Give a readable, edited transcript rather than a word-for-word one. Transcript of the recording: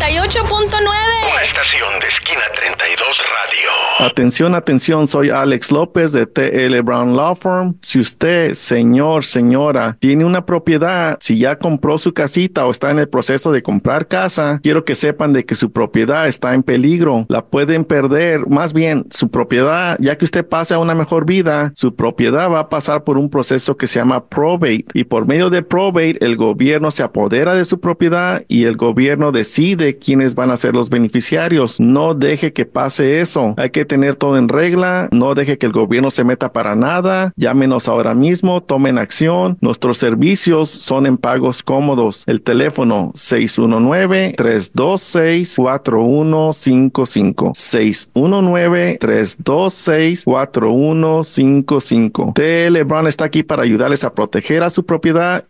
Una estación de Esquina 32 Radio. Atención, atención, soy Alex López de T.L. Brown Law Firm. Si usted, señora, tiene una propiedad, si ya compró su casita o está en el proceso de comprar casa, quiero que sepan de que su propiedad está en peligro. La pueden perder, más bien, su propiedad, ya que usted pase a una mejor vida, su propiedad va a pasar por un proceso que se llama probate. Y por medio de probate, el gobierno se apodera de su propiedad y el gobierno decide quiénes van a ser los beneficiarios. No deje que pase eso. Hay que tener todo en regla. No deje que el gobierno se meta para nada. Llámenos ahora mismo. Tomen acción. Nuestros servicios son en pagos cómodos. El teléfono 619-326-4155. 619-326-4155. T.L. Brown está aquí para ayudarles a proteger a su propiedad